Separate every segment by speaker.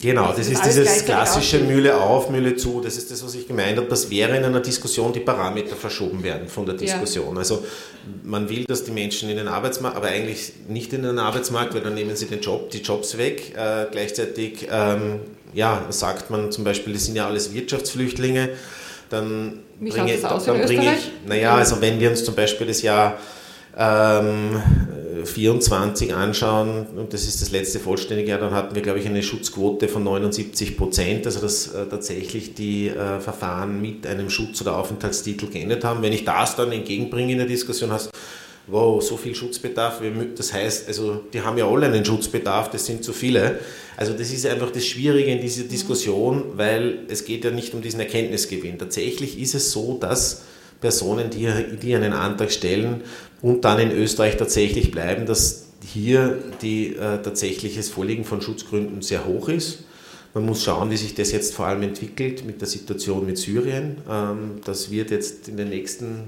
Speaker 1: Genau, das ist dieses klassische Mühle auf, Mühle zu, das ist das, was ich gemeint habe, das wäre in einer Diskussion die Parameter verschoben werden von der Diskussion. Ja. Also man will, dass die Menschen in den Arbeitsmarkt, aber eigentlich nicht in den Arbeitsmarkt, weil dann nehmen sie die Jobs weg. Gleichzeitig sagt man zum Beispiel, das sind ja alles Wirtschaftsflüchtlinge, dann bringe ich, also wenn wir uns zum Beispiel das Jahr 24 anschauen, und das ist das letzte vollständige Jahr, dann hatten wir, glaube ich, eine Schutzquote von 79%, also dass tatsächlich die Verfahren mit einem Schutz- oder Aufenthaltstitel geendet haben. Wenn ich das dann entgegenbringe in der Diskussion, hast wow, so viel Schutzbedarf, das heißt, also die haben ja alle einen Schutzbedarf, das sind zu viele. Also das ist einfach das Schwierige in dieser Diskussion, weil es geht ja nicht um diesen Erkenntnisgewinn. Tatsächlich ist es so, dass Personen, die einen Antrag stellen und dann in Österreich tatsächlich bleiben, dass hier tatsächliches Vorliegen von Schutzgründen sehr hoch ist. Man muss schauen, wie sich das jetzt vor allem entwickelt mit der Situation mit Syrien. Das wird jetzt in den nächsten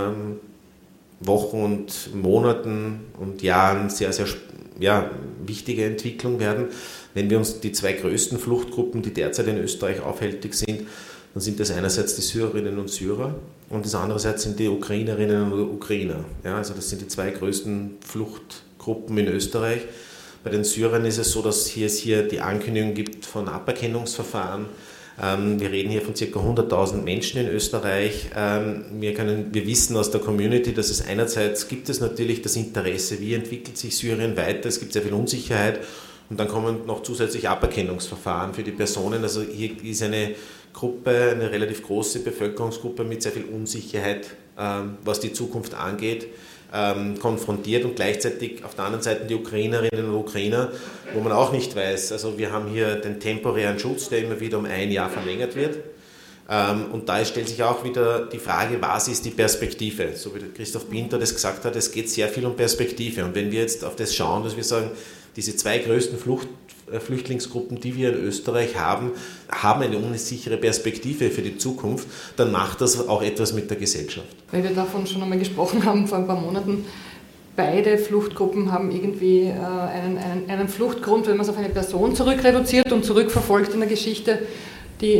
Speaker 1: Wochen und Monaten und Jahren sehr, sehr wichtige Entwicklung werden. Wenn wir uns die zwei größten Fluchtgruppen, die derzeit in Österreich aufhältig sind, dann sind das einerseits die Syrerinnen und Syrer und das andererseits sind die Ukrainerinnen und Ukrainer. Ja, also das sind die zwei größten Fluchtgruppen in Österreich. Bei den Syrern ist es so, dass es hier die Ankündigung gibt von Aberkennungsverfahren. Wir reden hier von ca. 100.000 Menschen in Österreich. Wir wissen aus der Community, dass es einerseits gibt es natürlich das Interesse, wie entwickelt sich Syrien weiter, es gibt sehr viel Unsicherheit und dann kommen noch zusätzlich Aberkennungsverfahren für die Personen. Also hier ist eine Gruppe, eine relativ große Bevölkerungsgruppe mit sehr viel Unsicherheit, was die Zukunft angeht, konfrontiert und gleichzeitig auf der anderen Seite die Ukrainerinnen und Ukrainer, wo man auch nicht weiß, also wir haben hier den temporären Schutz, der immer wieder um ein Jahr verlängert wird und da stellt sich auch wieder die Frage, was ist die Perspektive? So wie Christoph Pinter das gesagt hat, es geht sehr viel um Perspektive und wenn wir jetzt auf das schauen, dass wir sagen, diese zwei größten Flüchtlingsgruppen, die wir in Österreich haben eine unsichere Perspektive für die Zukunft, dann macht das auch etwas mit der Gesellschaft.
Speaker 2: Weil wir davon schon einmal gesprochen haben vor ein paar Monaten, beide Fluchtgruppen haben irgendwie einen Fluchtgrund, wenn man es auf eine Person zurückreduziert und zurückverfolgt in der Geschichte, die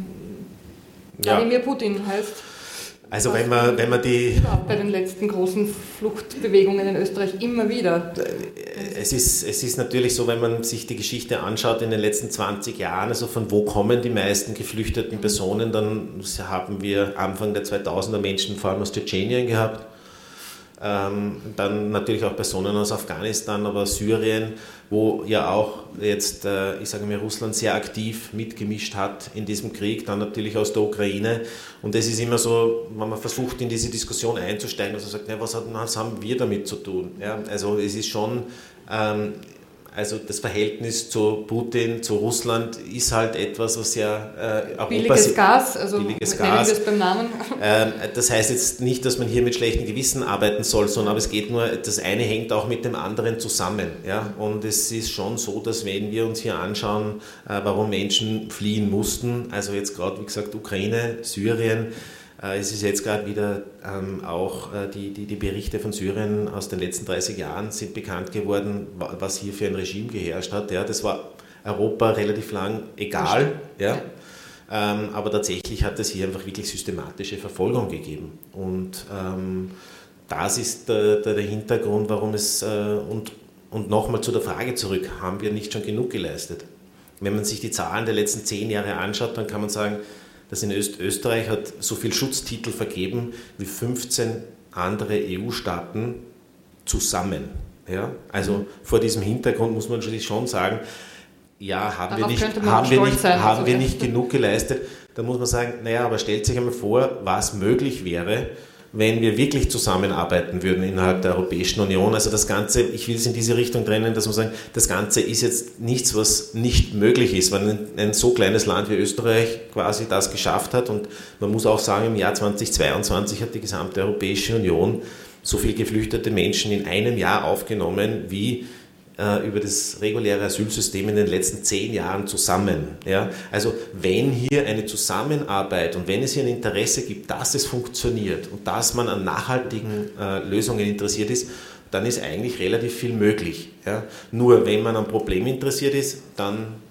Speaker 2: Wladimir Putin heißt.
Speaker 1: Also wenn man die...
Speaker 2: Bei den letzten großen Fluchtbewegungen in Österreich immer wieder.
Speaker 1: Es ist natürlich so, wenn man sich die Geschichte anschaut in den letzten 20 Jahren, also von wo kommen die meisten geflüchteten Personen, dann haben wir Anfang der 2000er Menschen vor allem aus Tschetschenien gehabt. Dann natürlich auch Personen aus Afghanistan, aber Syrien, wo ja auch jetzt, Russland sehr aktiv mitgemischt hat in diesem Krieg, dann natürlich aus der Ukraine. Und es ist immer so, wenn man versucht, in diese Diskussion einzusteigen, dass man sagt, was haben wir damit zu tun? Ja, also es ist schon... Also das Verhältnis zu Putin, zu Russland ist halt etwas, was ja Europa...
Speaker 2: Billiges Gas, also nennen wir es beim Namen.
Speaker 1: Das heißt jetzt nicht, dass man hier mit schlechtem Gewissen arbeiten soll, sondern aber es geht nur, das eine hängt auch mit dem anderen zusammen. Ja? Und es ist schon so, dass wenn wir uns hier anschauen, warum Menschen fliehen mussten, also jetzt gerade, wie gesagt, Ukraine, Syrien, es ist jetzt gerade wieder auch die Berichte von Syrien aus den letzten 30 Jahren sind bekannt geworden, was hier für ein Regime geherrscht hat. Ja, das war Europa relativ lang egal, ja. Aber tatsächlich hat es hier einfach wirklich systematische Verfolgung gegeben. Und das ist der Hintergrund, warum es, und nochmal zu der Frage zurück, haben wir nicht schon genug geleistet? Wenn man sich die Zahlen der letzten 10 Jahre anschaut, dann kann man sagen, dass in Österreich hat so viel Schutztitel vergeben wie 15 andere EU-Staaten zusammen. Ja? Also vor diesem Hintergrund muss man natürlich schon sagen, ja, haben wir nicht genug geleistet. Da muss man sagen, naja, aber stellt sich einmal vor, was möglich wäre, wenn wir wirklich zusammenarbeiten würden innerhalb der Europäischen Union. Also das Ganze, ich will es in diese Richtung trennen, dass man sagen, das Ganze ist jetzt nichts, was nicht möglich ist, wenn ein so kleines Land wie Österreich quasi das geschafft hat. Und man muss auch sagen, im Jahr 2022 hat die gesamte Europäische Union so viele geflüchtete Menschen in einem Jahr aufgenommen, wie über das reguläre Asylsystem in den letzten 10 Jahren zusammen. Ja? Also wenn hier eine Zusammenarbeit und wenn es hier ein Interesse gibt, dass es funktioniert und dass man an nachhaltigen Lösungen interessiert ist, dann ist eigentlich relativ viel möglich. Ja? Nur wenn man am Problem interessiert ist, dann